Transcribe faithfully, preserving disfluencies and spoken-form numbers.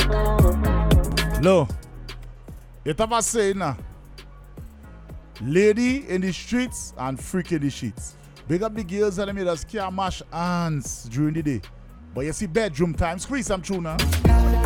Lo, you have a saying now. Lady in the streets and freak in the sheets. Big up the girls and them that can't mash hands during the day. But you see bedroom time, squeeze some tuna.